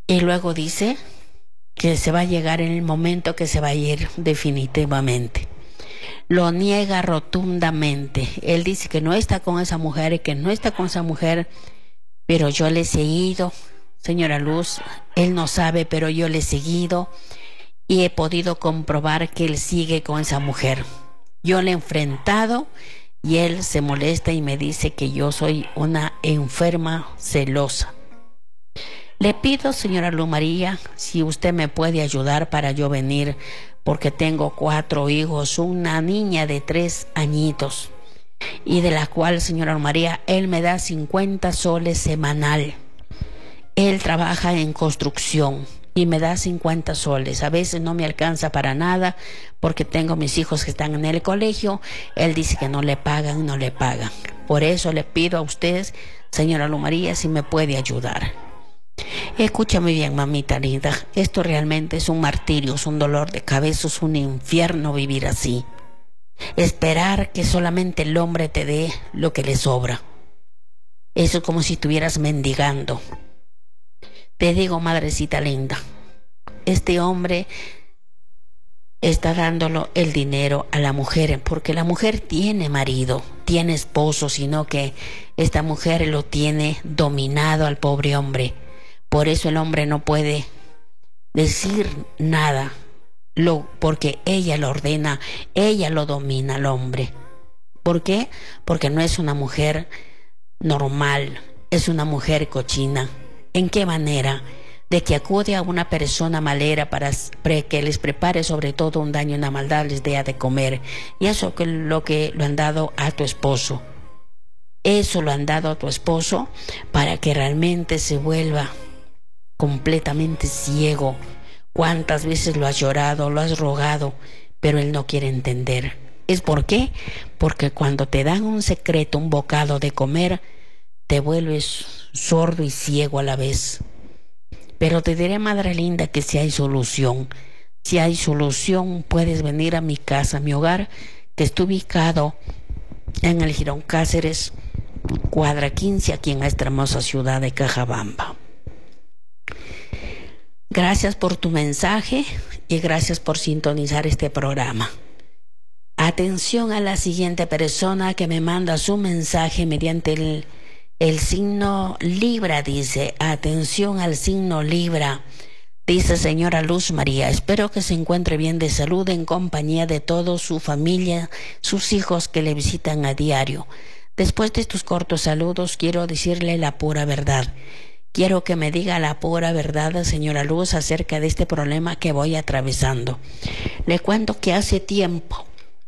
Y luego dice que se va a llegar en el momento que se va a ir definitivamente. Lo niega rotundamente. Él dice que no está con esa mujer y que no está con esa mujer, pero yo le he seguido, señora Luz, él no sabe, pero yo le he seguido y he podido comprobar que él sigue con esa mujer. Yo le he enfrentado y él se molesta y me dice que yo soy una enferma celosa. Le pido, señora Luz María, si usted me puede ayudar para yo venir, porque tengo 4 hijos, una niña de 3 añitos, y de la cual, señora Luz María, él me da 50 soles semanal. Él trabaja en construcción y me da 50 soles. A veces no me alcanza para nada porque tengo mis hijos que están en el colegio. Él dice que no le pagan. Por eso le pido a ustedes, señora Luz María, si me puede ayudar. Escúchame bien, mamita linda, esto realmente es un martirio, es un dolor de cabeza, es un infierno vivir así. Esperar que solamente el hombre te dé lo que le sobra. Eso es como si estuvieras mendigando. Te digo, madrecita linda, este hombre está dándolo el dinero a la mujer, porque la mujer tiene marido, tiene esposo, sino que esta mujer lo tiene dominado al pobre hombre. Por eso el hombre no puede decir nada, porque ella lo ordena, ella lo domina al hombre. ¿Por qué? Porque no es una mujer normal, es una mujer cochina. ¿En qué manera? De que acude a una persona malera para que les prepare sobre todo un daño, una maldad, les dé de comer. Y eso es lo que lo han dado a tu esposo. Eso lo han dado a tu esposo para que realmente se vuelva completamente ciego. ¿Cuántas veces lo has llorado, lo has rogado, pero él no quiere entender? ¿Es por qué? Porque cuando te dan un secreto, un bocado de comer, te vuelves sordo y ciego a la vez. Pero te diré, madre linda, que si hay solución. Si hay solución, puedes venir a mi casa, a mi hogar, que está ubicado en el Jirón Cáceres, cuadra 15, aquí en esta hermosa ciudad de Cajabamba. Gracias por tu mensaje y gracias por sintonizar este programa. Atención a la siguiente persona que me manda su mensaje mediante el signo Libra. Dice, atención al signo Libra. Dice, señora Luz María, espero que se encuentre bien de salud en compañía de toda su familia, sus hijos que le visitan a diario. Después de estos cortos saludos, quiero decirle la pura verdad. Quiero que me diga la pura verdad, señora Luz, acerca de este problema que voy atravesando. Le cuento que hace tiempo,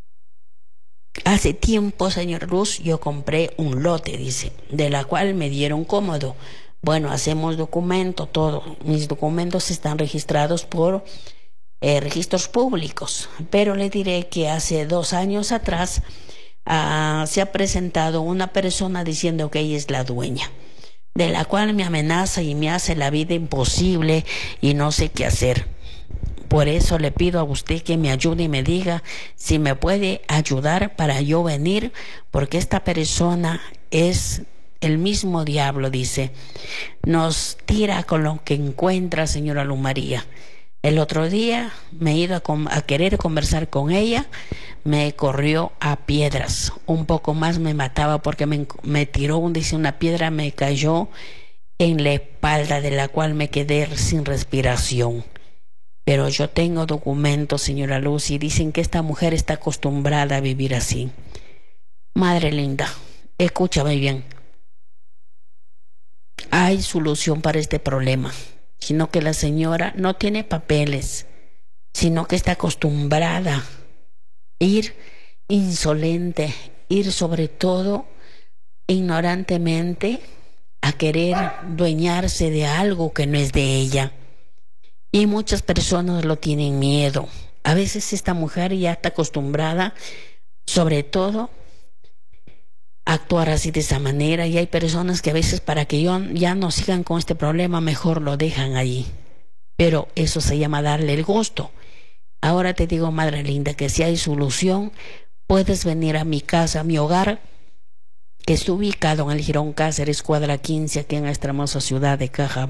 señora Luz, yo compré un lote, dice, de la cual me dieron cómodo. Bueno, hacemos documento, todo. Mis documentos están registrados por registros públicos. Pero le diré que hace 2 años atrás se ha presentado una persona diciendo que ella es la dueña, de la cual me amenaza y me hace la vida imposible y no sé qué hacer. Por eso le pido a usted que me ayude y me diga si me puede ayudar para yo venir, porque esta persona es el mismo diablo, dice. Nos tira con lo que encuentra, señora Luz María. El otro día me he ido a querer conversar con ella, me corrió a piedras, un poco más me mataba porque me tiró una piedra, me cayó en la espalda, de la cual me quedé sin respiración. Pero yo tengo documentos, señora Luz, y dicen que esta mujer está acostumbrada a vivir así. Madre linda, escúchame bien. Hay solución para este problema, sino que la señora no tiene papeles, sino que está acostumbrada a ir insolente, ir sobre todo ignorantemente a querer dueñarse de algo que no es de ella. Y muchas personas lo tienen miedo. A veces esta mujer ya está acostumbrada, sobre todo, a actuar así de esa manera, y hay personas que a veces para que ya no sigan con este problema, mejor lo dejan allí. Pero eso se llama darle el gusto. Ahora te digo, madre linda, que si hay solución, puedes venir a mi casa, a mi hogar, que está ubicado en el Jirón Cáceres, cuadra 15, aquí en esta hermosa ciudad de Cajabamba.